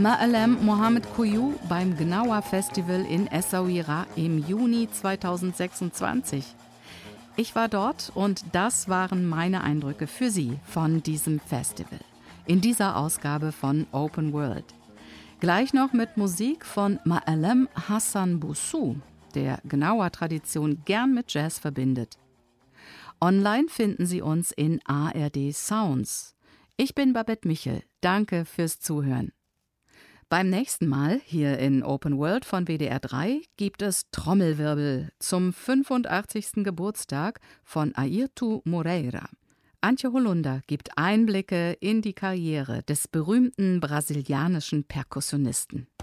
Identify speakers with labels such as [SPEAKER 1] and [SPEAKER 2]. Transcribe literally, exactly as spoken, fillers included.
[SPEAKER 1] Ma'alem Mohamed Kouyoum beim Gnawa Festival in Essaouira im Juni zweitausendsechsundzwanzig. Ich war dort und das waren meine Eindrücke für Sie von diesem Festival. In dieser Ausgabe von Open World. Gleich noch mit Musik von Ma'alem Hassan Boussou, der Gnawa-Tradition gern mit Jazz verbindet. Online finden Sie uns in A R D Sounds. Ich bin Babette Michel. Danke fürs Zuhören. Beim nächsten Mal hier in Open World von W D R drei gibt es Trommelwirbel zum fünfundachtzigsten Geburtstag von Airto Moreira. Antje Holunder gibt Einblicke in die Karriere des berühmten brasilianischen Perkussionisten.